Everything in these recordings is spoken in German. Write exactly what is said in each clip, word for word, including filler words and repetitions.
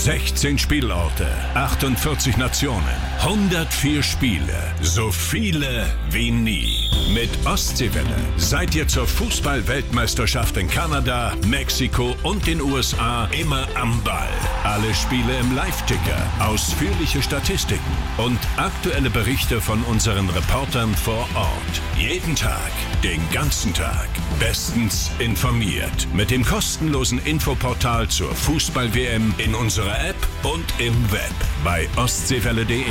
sechzehn Spielorte, achtundvierzig Nationen, hundertvier Spiele, so viele wie nie. Mit Ostseewelle seid ihr zur Fußball-Weltmeisterschaft in Kanada, Mexiko und den U S A immer am Ball. Alle Spiele im Live-Ticker, ausführliche Statistiken und aktuelle Berichte von unseren Reportern vor Ort. Jeden Tag, den ganzen Tag, bestens informiert. Mit dem kostenlosen Infoportal zur Fußball-W M in unserer App und im Web bei ostseewelle punkt de.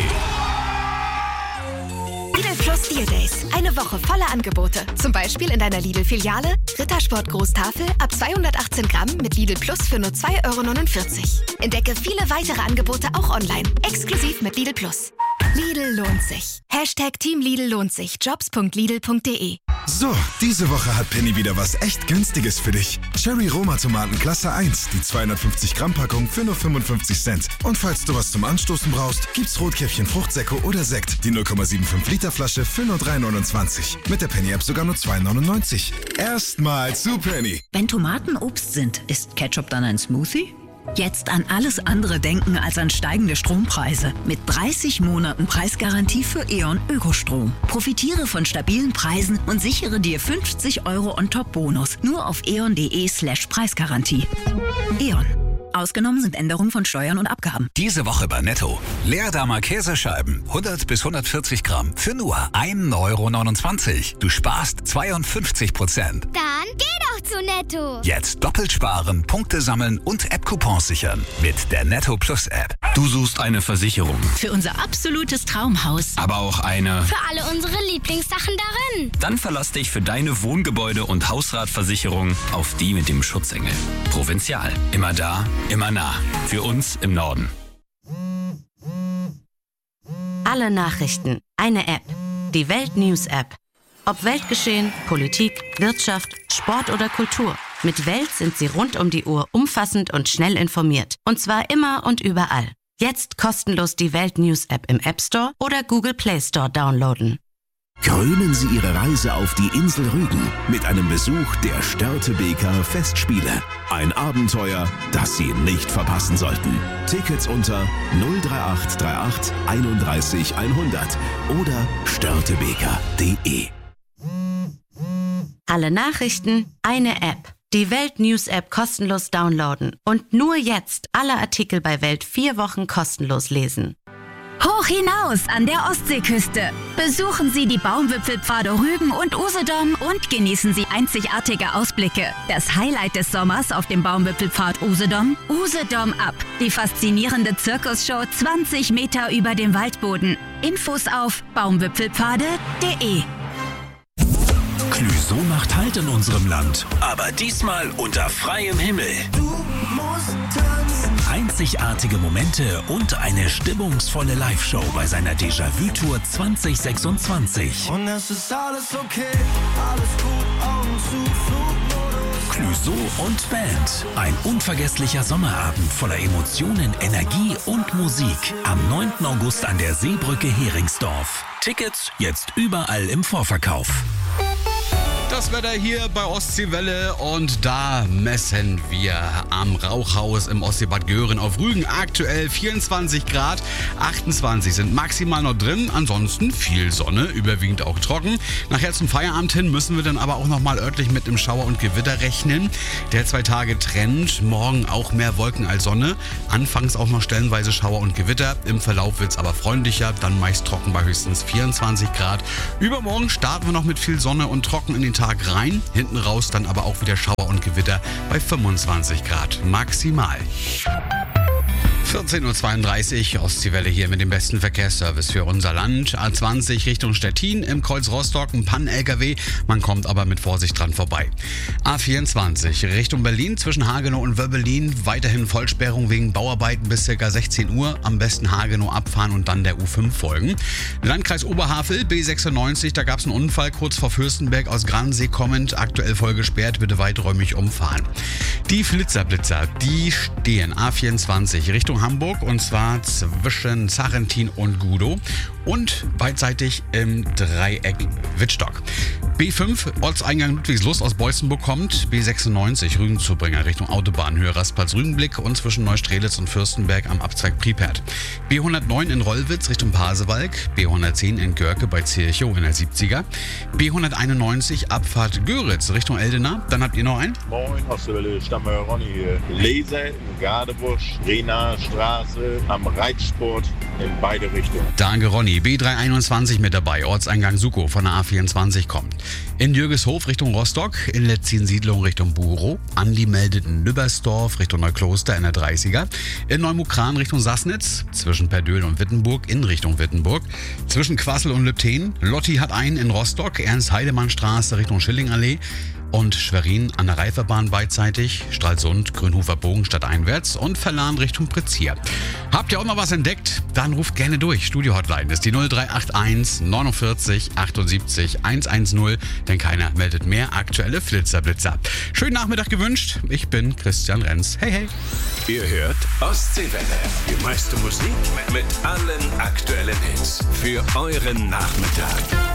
Lidl Plus Deal Days. Eine Woche voller Angebote. Zum Beispiel in deiner Lidl-Filiale Rittersport Großtafel ab zweihundertachtzehn Gramm mit Lidl Plus für nur zwei Euro neunundvierzig. Entdecke viele weitere Angebote auch online. Exklusiv mit Lidl Plus. Lidl lohnt sich. Hashtag Team Lidl lohnt sich. jobs punkt lidl punkt de. So, diese Woche hat Penny wieder was echt Günstiges für dich. Cherry Roma Tomaten Klasse eins, die zweihundertfünfzig Gramm Packung für nur fünfundfünfzig Cent. Und falls du was zum Anstoßen brauchst, gibt's Rotkäppchen Fruchtsäcke oder Sekt. Die null Komma fünfundsiebzig Liter Flasche für nur drei neunundzwanzig. Mit der Penny App sogar nur zwei neunundneunzig. Erstmal zu Penny. Wenn Tomaten Obst sind, ist Ketchup dann ein Smoothie? Jetzt an alles andere denken als an steigende Strompreise. Mit dreißig Monaten Preisgarantie für E.ON Ökostrom. Profitiere von stabilen Preisen und sichere dir fünfzig Euro on top Bonus. Nur auf eon punkt de slash Preisgarantie. E.ON. Ausgenommen sind Änderungen von Steuern und Abgaben. Diese Woche bei Netto. Leerdammer Käsescheiben, hundert bis hundertvierzig Gramm, für nur ein Euro neunundzwanzig. Du sparst zweiundfünfzig Prozent. Dann geh doch zu Netto. Jetzt doppelt sparen, Punkte sammeln und App-Coupons sichern. Mit der Netto Plus App. Du suchst eine Versicherung. Für unser absolutes Traumhaus. Aber auch eine... Für alle unsere Lieblingssachen darin. Dann verlass dich für deine Wohngebäude- und Hausratversicherung auf die mit dem Schutzengel. Provinzial. Immer da, immer nah. Für uns im Norden. Alle Nachrichten. Eine App. Die Welt News App. Ob Weltgeschehen, Politik, Wirtschaft, Sport oder Kultur. Mit Welt sind Sie rund um die Uhr umfassend und schnell informiert. Und zwar immer und überall. Jetzt kostenlos die Welt News App im App Store oder Google Play Store downloaden. Krönen Sie Ihre Reise auf die Insel Rügen mit einem Besuch der Störtebeker Festspiele. Ein Abenteuer, das Sie nicht verpassen sollten. Tickets unter null drei acht drei acht einunddreißig hundert oder störtebeker punkt de. Alle Nachrichten, eine App. Die Welt News App kostenlos downloaden. Und nur jetzt alle Artikel bei Welt vier Wochen kostenlos lesen. Hoch hinaus an der Ostseeküste. Besuchen Sie die Baumwipfelpfade Rügen und Usedom und genießen Sie einzigartige Ausblicke. Das Highlight des Sommers auf dem Baumwipfelpfad Usedom? Usedom Up. Die faszinierende Zirkusshow zwanzig Meter über dem Waldboden. Infos auf baumwipfelpfade punkt de. Clüso macht Halt in unserem Land, aber diesmal unter freiem Himmel. Du musst tanzen. Einzigartige Momente und eine stimmungsvolle Live-Show bei seiner Déjà-vu-Tour zwanzig sechsundzwanzig. Und es ist alles okay, alles gut, Augen zu, Flugmodus. Clüso und Band. Ein unvergesslicher Sommerabend voller Emotionen, Energie und Musik. Am neunten August an der Seebrücke Heringsdorf. Tickets jetzt überall im Vorverkauf. Das Wetter hier bei Ostseewelle und da messen wir am Rauchhaus im Ostseebad Göhren auf Rügen aktuell vierundzwanzig Grad, achtundzwanzig sind maximal noch drin, ansonsten viel Sonne, überwiegend auch trocken. Nachher zum Feierabend hin müssen wir dann aber auch nochmal örtlich mit dem Schauer und Gewitter rechnen. Der zwei Tage Trend, morgen auch mehr Wolken als Sonne, anfangs auch noch stellenweise Schauer und Gewitter, im Verlauf wird es aber freundlicher, dann meist trocken bei höchstens vierundzwanzig Grad. Übermorgen starten wir noch mit viel Sonne und trocken in den Tag rein, hinten raus dann aber auch wieder Schauer und Gewitter bei fünfundzwanzig Grad maximal. vierzehn Uhr zweiunddreißig, Ostseewelle hier mit dem besten Verkehrsservice für unser Land. A zwanzig Richtung Stettin, im Kreuz Rostock ein Pann-L K W, man kommt aber mit Vorsicht dran vorbei. A vierundzwanzig Richtung Berlin zwischen Hagenow und Wöbbelin, weiterhin Vollsperrung wegen Bauarbeiten bis ca. sechzehn Uhr, am besten Hagenow abfahren und dann der U fünf folgen. Landkreis Oberhavel, B sechsundneunzig, da gab es einen Unfall kurz vor Fürstenberg aus Gransee kommend, aktuell voll gesperrt, bitte weiträumig umfahren. Die Flitzerblitzer, die stehen A vierundzwanzig Richtung Richtung Hamburg und zwar zwischen Sarrentin und Gudow und beidseitig im Dreieck Wittstock. B fünf, Ortseingang Ludwigslust aus Beutzenburg kommt, B sechsundneunzig Rügen-Zubringer Richtung Autobahn, Höhe Rastplatz-Rügenblick und zwischen Neustrelitz und Fürstenberg am Abzweig Pripert. B hundertneun in Rollwitz Richtung Pasewalk, B hundertzehn in Görke bei Zirchow in der siebziger, B hunderteinundneunzig Abfahrt Göritz Richtung Eldena. Dann habt ihr noch einen? Moin, Ostseewelle, Stamme Ronny hier. Leser, Gardebusch, Rena Straße, am Reitsport in beide Richtungen. Danke Ronny. B dreihunderteinundzwanzig mit dabei, Ortseingang Sukow von der A vierundzwanzig kommt. In Jürgeshof Richtung Rostock, in Letzin-Siedlung Richtung Burow, Andi meldet in Lübbersdorf Richtung Neukloster in der dreißiger, in Neumukran Richtung Sassnitz, zwischen Perdöhl und Wittenburg in Richtung Wittenburg, zwischen Quassel und Lübten, Lotti hat einen in Rostock, Ernst-Heidemann-Straße Richtung Schillingallee und Schwerin an der Reiferbahn beidseitig, Stralsund, Grünhofer Bogen stadteinwärts und Verlan Richtung Prezir. Habt ihr auch noch was entdeckt? Dann ruft gerne durch. Studio-Hotline ist die null drei acht eins neunundvierzig achtundsiebzig hundertzehn, denn keiner meldet mehr aktuelle Flitzerblitzer. Schönen Nachmittag gewünscht. Ich bin Christian Renz. Hey, hey. Ihr hört Ostseewelle. Die meiste Musik mit allen aktuellen Hits für euren Nachmittag.